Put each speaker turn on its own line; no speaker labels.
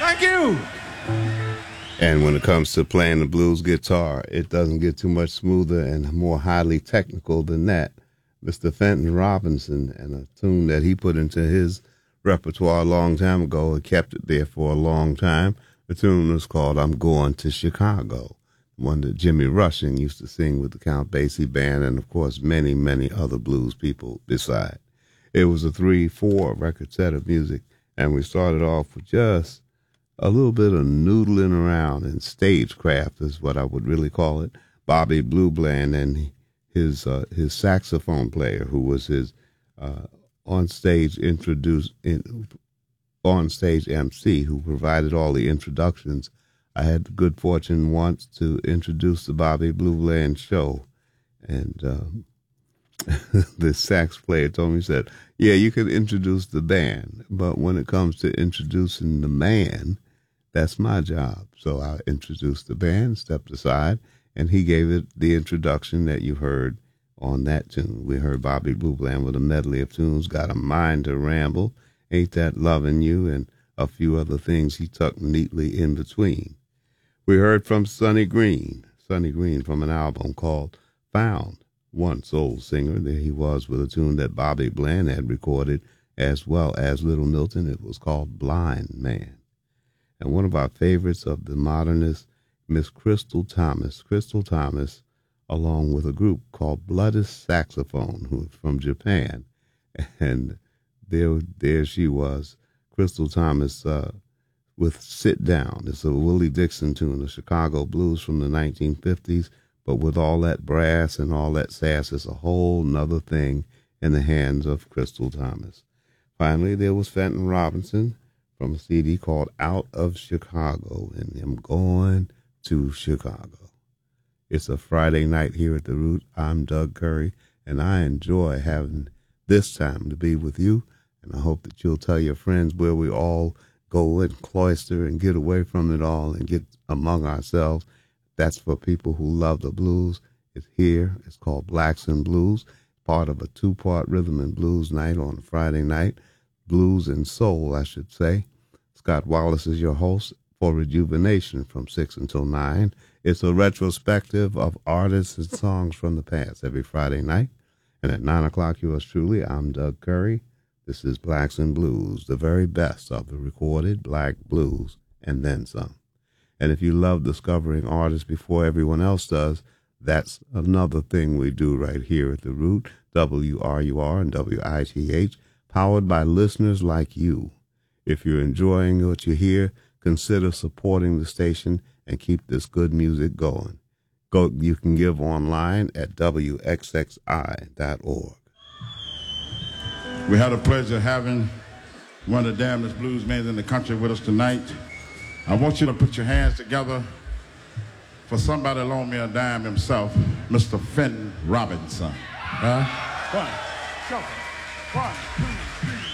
Thank you.
And when it comes to playing the blues guitar, it doesn't get too much smoother and more highly technical than that. Mr. Fenton Robinson, and a tune that he put into his repertoire a long time ago and kept it there for a long time. The tune was called I'm Going to Chicago, one that Jimmy Rushing used to sing with the Count Basie Band and, of course, many, many other blues people beside. It was a 3-4 record set of music, and we started off with just a little bit of noodling around and stagecraft is what I would really call it. Bobby Blue Bland and his saxophone player, who was his on-stage MC, who provided all the introductions. I had the good fortune once to introduce the Bobby Blue Bland show, and the sax player told me, he said, yeah, you could introduce the band, but when it comes to introducing the man, that's my job. So I introduced the band, stepped aside, and he gave it the introduction that you heard on that tune. We heard Bobby Blue Bland with a medley of tunes, Got a Mind to Ramble, Ain't That Lovin' You, and a few other things he tucked neatly in between. We heard from Sonny Green from an album called Found, One Soul Singer. There he was with a tune that Bobby Bland had recorded, as well as Little Milton. It was called Blind Man. And one of our favorites of the modernists, Miss Crystal Thomas, along with a group called Blooded Saxophone, who was from Japan. And there she was, Crystal Thomas, with Sit Down. It's a Willie Dixon tune, the Chicago blues from the 1950s, but with all that brass and all that sass, it's a whole nother thing in the hands of Crystal Thomas. Finally, there was Fenton Robinson from a CD called Out of Chicago, and I'm Going to Chicago. It's a Friday night here at The Root. I'm Doug Curry, and I enjoy having this time to be with you, and I hope that you'll tell your friends where we all go and cloister and get away from it all and get among ourselves. That's for people who love the blues. It's here. It's called Blacks and Blues, part of a 2-part rhythm and blues night on a Friday night. Blues and soul, I should say. Scott Wallace is your host for Rejuvenation from 6 until 9. It's a retrospective of artists and songs from the past every Friday night. And at 9 o'clock, yours truly, I'm Doug Curry. This is Blacks and Blues, the very best of the recorded black blues, and then some. And if you love discovering artists before everyone else does, that's another thing we do right here at The Root, WRUR and WITH, powered by listeners like you. If you're enjoying what you hear, consider supporting the station and keep this good music going. You can give online at WXXI.org.
We had a pleasure having one of the damnedest bluesmen in the country with us tonight. I want you to put your hands together for somebody to loan me a dime himself, Mr. Fenton Robinson. 1, 2, 1, 2.